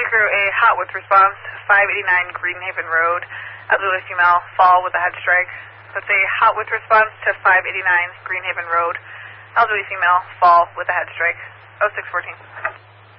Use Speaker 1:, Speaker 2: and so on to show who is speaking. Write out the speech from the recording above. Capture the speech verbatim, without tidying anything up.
Speaker 1: crew, a hot with response to five eighty-nine Greenhaven Road, elderly female, fall with a head strike. That's a hot with response to five eighty-nine Greenhaven Road, elderly female, fall with a head strike. oh six fourteen.